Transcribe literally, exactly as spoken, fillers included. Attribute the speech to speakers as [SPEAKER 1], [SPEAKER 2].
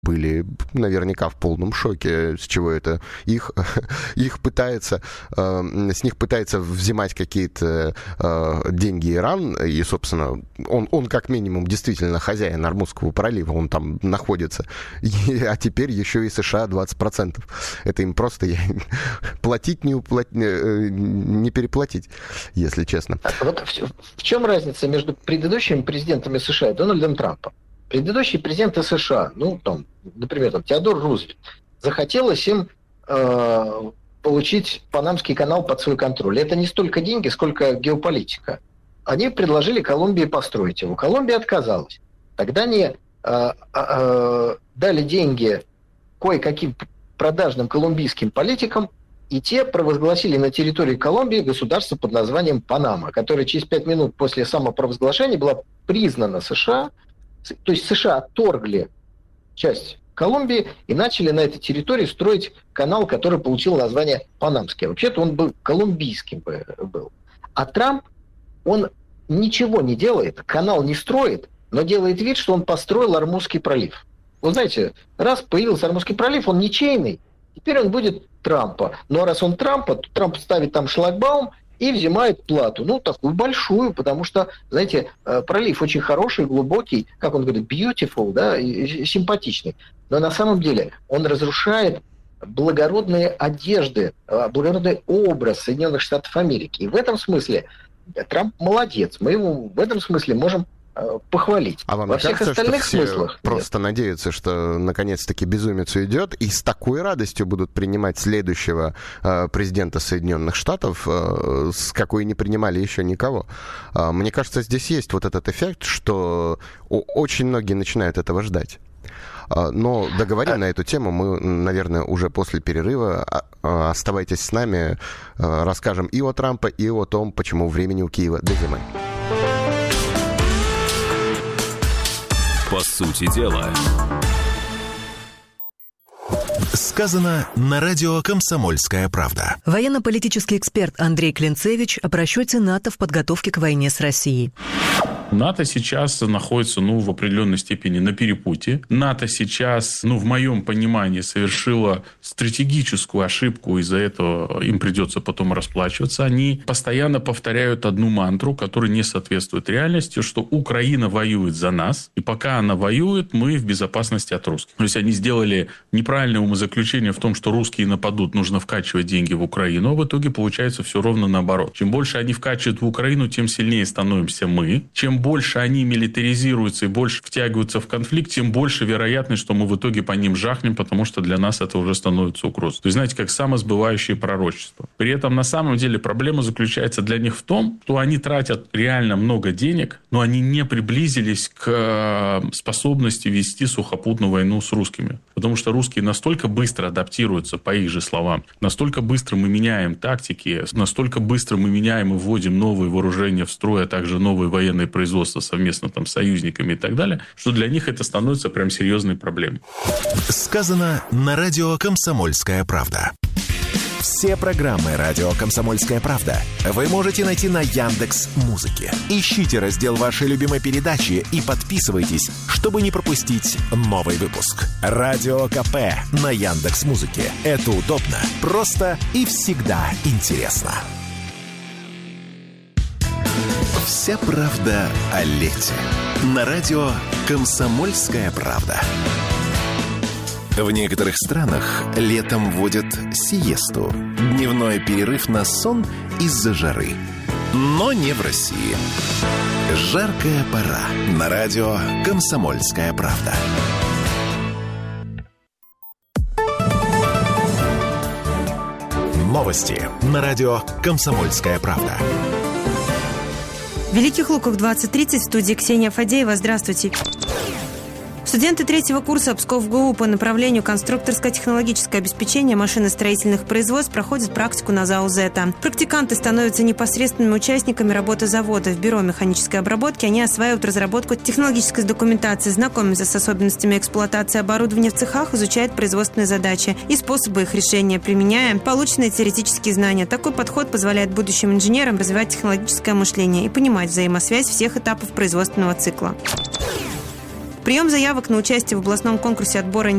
[SPEAKER 1] были наверняка в полном шоке, с чего это их, их пытается, э, с них пытается взимать какие-то э, деньги Иран, и, собственно, он, он как минимум действительно хозяин Ормузского пролива, он там находится, и, а теперь еще и США двадцать процентов. Это им просто я, платить, не, уплатить, не переплатить, если честно.
[SPEAKER 2] Вот в, в чем разница между предыдущими президентами США и Дональдом Трампом? Предыдущие президенты США, ну, там, например, там, Теодор Рузвельт, захотелось им э, получить Панамский канал под свой контроль. Это не столько деньги, сколько геополитика. Они предложили Колумбии построить его. Колумбия отказалась. Тогда они э, э, дали деньги кое-каким продажным колумбийским политикам, и те провозгласили на территории Колумбии государство под названием Панама, которое через пять минут после самопровозглашения было признано США. То есть США отторгли часть Колумбии и начали на этой территории строить канал, который получил название Панамский. Вообще-то он был колумбийским был. А Трамп, он ничего не делает, канал не строит, но делает вид, что он построил Ормузский пролив. Вы знаете, раз появился Ормузский пролив, он ничейный, теперь он будет Трампа. Но раз он Трампа, то Трамп ставит там шлагбаум и взимает плату, ну, такую большую, потому что, знаете, пролив очень хороший, глубокий, как он говорит, beautiful, да, и симпатичный. Но на самом деле он разрушает благородные одежды, благородный образ Соединенных Штатов Америки. И в этом смысле Трамп молодец. Мы его в этом смысле можем похвалить.
[SPEAKER 1] А вам
[SPEAKER 2] Во
[SPEAKER 1] не
[SPEAKER 2] всех
[SPEAKER 1] кажется,
[SPEAKER 2] остальных
[SPEAKER 1] что все
[SPEAKER 2] смыслах
[SPEAKER 1] просто нет. надеются, что наконец-таки безумец уйдет, и с такой радостью будут принимать следующего э, президента Соединенных Штатов, э, с какой не принимали еще никого? Э, мне кажется, здесь есть вот этот эффект, что очень многие начинают этого ждать. Но договорим на эту тему мы, наверное, уже после перерыва. Оставайтесь с нами, расскажем и о Трампе, и о том, почему времени у Киева до зимы.
[SPEAKER 3] По сути дела. Сказано на радио «Комсомольская правда».
[SPEAKER 4] Военно-политический эксперт Андрей Клинцевич о просчете НАТО в подготовке к войне с Россией.
[SPEAKER 5] НАТО сейчас находится, ну, в определенной степени на перепутье. НАТО сейчас, ну, в моем понимании, совершила стратегическую ошибку, из-за этого им придется потом расплачиваться. Они постоянно повторяют одну мантру, которая не соответствует реальности, что Украина воюет за нас, и пока она воюет, мы в безопасности от русских. То есть они сделали неправильное умозаключение в том, что русские нападут, нужно вкачивать деньги в Украину, а в итоге получается все ровно наоборот. Чем больше они вкачивают в Украину, тем сильнее становимся мы. Чем больше они милитаризируются и больше втягиваются в конфликт, тем больше вероятность, что мы в итоге по ним жахнем, потому что для нас это уже становится угрозой. То есть, знаете, как самосбывающее пророчество. При этом, на самом деле, проблема заключается для них в том, что они тратят реально много денег, но они не приблизились к способности вести сухопутную войну с русскими. Потому что русские настолько быстро адаптируются, по их же словам, настолько быстро мы меняем тактики, настолько быстро мы меняем и вводим новые вооружения в строй, а также новые военные производства совместно там с союзниками и так далее, что для них это становится прям серьезной проблемой.
[SPEAKER 3] Сказано на радио «Комсомольская правда». Все программы радио «Комсомольская правда» вы можете найти на Яндекс.Музыке. Ищите раздел вашей любимой передачи и подписывайтесь, чтобы не пропустить новый выпуск. Радио КП на Яндекс.Музыке. Это удобно, просто и всегда интересно. Вся правда о лете. На радио «Комсомольская правда». В некоторых странах летом вводят сиесту. Дневной перерыв на сон из-за жары. Но не в России. Жаркая пора. На радио «Комсомольская правда». Новости на радио «Комсомольская правда».
[SPEAKER 6] В Великих Луках двадцать тридцать, в студии Ксения Фадеева. Здравствуйте. Студенты третьего курса Псков-ГУ по направлению конструкторско-технологическое обеспечение машиностроительных производств проходят практику на ЗАО «Зета». Практиканты становятся непосредственными участниками работы завода. В бюро механической обработки они осваивают разработку технологической документации, знакомятся с особенностями эксплуатации оборудования в цехах, изучают производственные задачи и способы их решения, применяя полученные теоретические знания. Такой подход позволяет будущим инженерам развивать технологическое мышление и понимать взаимосвязь всех этапов производственного цикла. Прием заявок на участие в областном конкурсе отбора